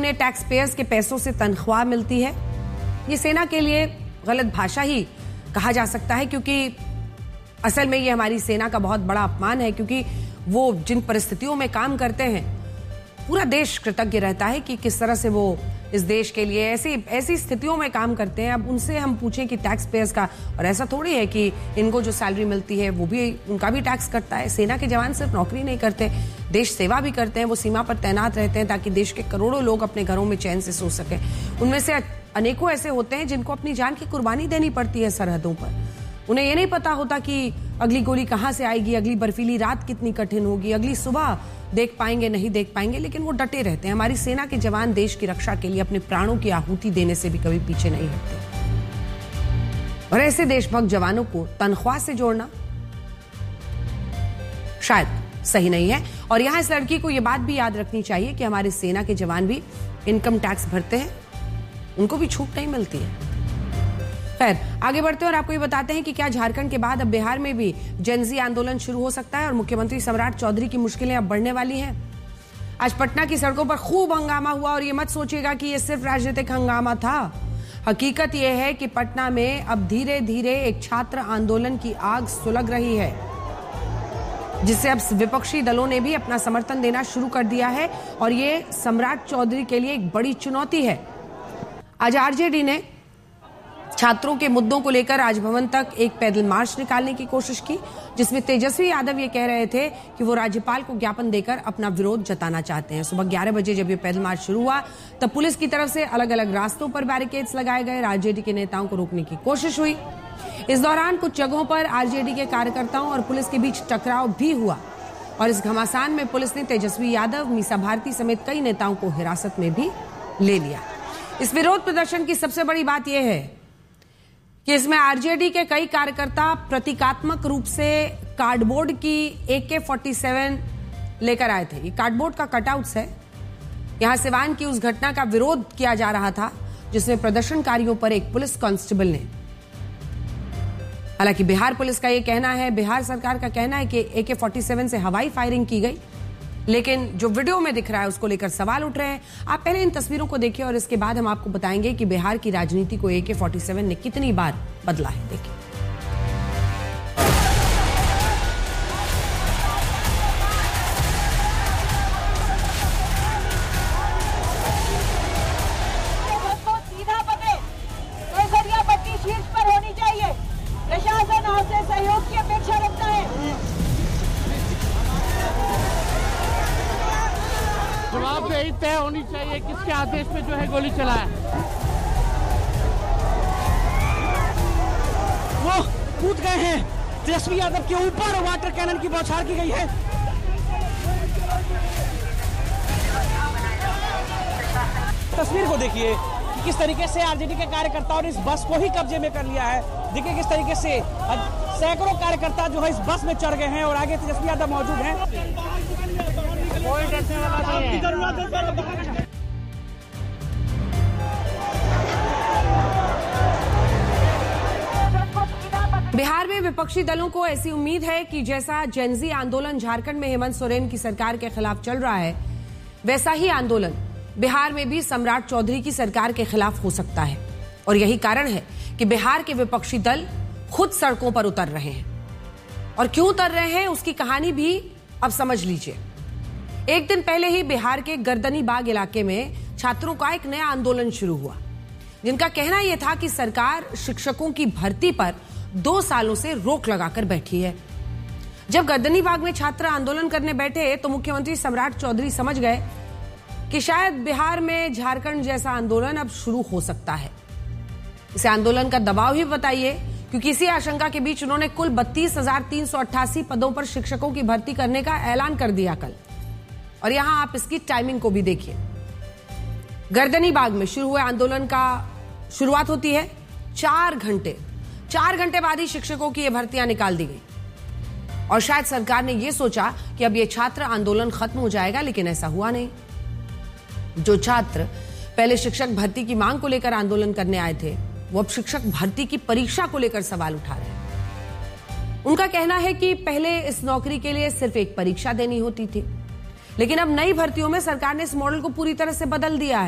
उन्हें tax payers के पैसों से तनख्वाह मिलती है। ये सेना के लिए गलत भाषा ही कहा जा सकता है, क्योंकि असल में ये हमारी सेना का बहुत बड़ा अपमान है, क्योंकि वो जिन परिस्थितियों में काम करते हैं पूरा देश कृतज्ञ रहता है कि किस तरह से वो इस देश के लिए ऐसी स्थितियों में काम करते हैं। अब उनसे हम पूछें कि टैक्स पेयर्स का, और ऐसा थोड़ी है कि इनको जो सैलरी मिलती है वो भी उनका भी टैक्स कटता है। सेना के जवान सिर्फ नौकरी नहीं करते, देश सेवा भी करते हैं। वो सीमा पर तैनात रहते हैं ताकि देश के करोड़ों लोग अपने घरों में चैन से सो सकें। उनमें से अनेकों ऐसे होते हैं जिनको अपनी जान की कुर्बानी देनी पड़ती है सरहदों पर। उन्हें ये नहीं पता होता कि अगली गोली कहां से आएगी, अगली बर्फीली रात कितनी कठिन होगी, अगली सुबह देख पाएंगे नहीं देख पाएंगे, लेकिन वो डटे रहते हैं। हमारी सेना के जवान देश की रक्षा के लिए अपने प्राणों की आहुति देने से भी कभी पीछे नहीं हटते। और ऐसे देशभक्त जवानों को तनख्वाह से जोड़ना शायद सही नहीं है। और यहां इस लड़की को यह बात भी याद रखनी चाहिए कि हमारी सेना के जवान भी इनकम टैक्स भरते हैं, उनको भी छूट नहीं मिलती है। खैर, आगे बढ़ते हैं और आपको ये बताते हैं कि क्या झारखंड के बाद अब बिहार में भी जेनजी आंदोलन शुरू हो सकता है और मुख्यमंत्री सम्राट चौधरी की मुश्किलें अब बढ़ने वाली हैं। आज पटना की सड़कों पर खूब हंगामा हुआ और ये मत सोचिएगा कि ये सिर्फ राजनीतिक हंगामा था। हकीकत यह है कि पटना में अब धीरे धीरे एक छात्र आंदोलन की आग सुलग रही है, जिससे अब विपक्षी दलों ने भी अपना समर्थन देना शुरू कर दिया है और ये सम्राट चौधरी के लिए एक बड़ी चुनौती है। आज आरजेडी ने छात्रों के मुद्दों को लेकर राजभवन तक एक पैदल मार्च निकालने की कोशिश की, जिसमें तेजस्वी यादव ये कह रहे थे कि वो राज्यपाल को ज्ञापन देकर अपना विरोध जताना चाहते हैं। सुबह 11 बजे जब ये पैदल मार्च शुरू हुआ तब पुलिस की तरफ से अलग अलग रास्तों पर बैरिकेड्स लगाए गए, आरजेडी के नेताओं को रोकने की कोशिश हुई। इस दौरान कुछ जगहों पर आरजेडी के कार्यकर्ताओं और पुलिस के बीच टकराव भी हुआ और इस घमासान में पुलिस ने तेजस्वी यादव, मीसा भारती समेत कई नेताओं को हिरासत में भी ले लिया। इस विरोध प्रदर्शन की सबसे बड़ी बात यह है कि इसमें आरजेडी के कई कार्यकर्ता प्रतीकात्मक रूप से कार्डबोर्ड की AK-47 लेकर आए थे। ये कार्डबोर्ड का कटआउट्स है। यहां सिवान की उस घटना का विरोध किया जा रहा था जिसमें प्रदर्शनकारियों पर एक पुलिस कांस्टेबल ने, हालांकि बिहार पुलिस का ये कहना है, बिहार सरकार का कहना है कि AK-47 से हवाई फायरिंग की गई, लेकिन जो वीडियो में दिख रहा है उसको लेकर सवाल उठ रहे हैं। आप पहले इन तस्वीरों को देखिए और इसके बाद हम आपको बताएंगे कि बिहार की राजनीति को AK-47 ने कितनी बार बदला है। देखिए। सीधा बने, केसरिया पट्टी शीर्ष पर होनी चाहिए। प्रशासन हमसे सहयोग की अपेक्षा रखता है। जवाब यही तय होनी चाहिए किसके आदेश पे जो है गोली चलाया। वो कूद गए हैं तेजस्वी यादव के ऊपर, वाटर कैनन की बौछार की गई है। तस्वीर को देखिए कि किस तरीके से आरजेडी के कार्यकर्ताओं ने इस बस को ही कब्जे में कर लिया है। देखिए किस तरीके से सैकड़ों कार्यकर्ता जो है इस बस में चढ़ गए हैं और आगे तेजस्वी यादव मौजूद हैं। कोई डरने वाला नहीं है। बिहार में विपक्षी दलों को ऐसी उम्मीद है कि जैसा जेनजी आंदोलन झारखंड में हेमंत सोरेन की सरकार के खिलाफ चल रहा है, वैसा ही आंदोलन बिहार में भी सम्राट चौधरी की सरकार के खिलाफ हो सकता है। और यही कारण है कि बिहार के विपक्षी दल खुद सड़कों पर उतर रहे हैं। और क्यों उतर रहे हैं उसकी कहानी भी अब समझ लीजिए। एक दिन पहले ही बिहार के गर्दनी बाग इलाके में छात्रों का एक नया आंदोलन शुरू हुआ, जिनका कहना यह था कि सरकार शिक्षकों की भर्ती पर 2 सालों से रोक लगाकर बैठी है। जब गर्दनी बाग में छात्र आंदोलन करने बैठे तो मुख्यमंत्री सम्राट चौधरी समझ गए कि शायद बिहार में झारखंड जैसा आंदोलन अब शुरू हो सकता है। इसे आंदोलन का दबाव ही बताइए, क्योंकि इसी आशंका के बीच उन्होंने कुल 32,388 पदों पर शिक्षकों की भर्ती करने का ऐलान कर दिया कल। और यहां आप इसकी टाइमिंग को भी देखिए। गर्दनी बाग में शुरू हुए आंदोलन का शुरुआत होती है 4 घंटे बाद ही शिक्षकों की ये भर्तियां निकाल दी गई। और शायद सरकार ने यह सोचा कि अब ये छात्र आंदोलन खत्म हो जाएगा, लेकिन ऐसा हुआ नहीं। जो छात्र पहले शिक्षक भर्ती की मांग को लेकर आंदोलन करने आए थे, वो अब शिक्षक भर्ती की परीक्षा को लेकर सवाल उठा रहे हैं। उनका कहना है कि पहले इस नौकरी के लिए सिर्फ एक परीक्षा देनी होती थी, लेकिन अब नई भर्तियों में सरकार ने इस मॉडल को पूरी तरह से बदल दिया है।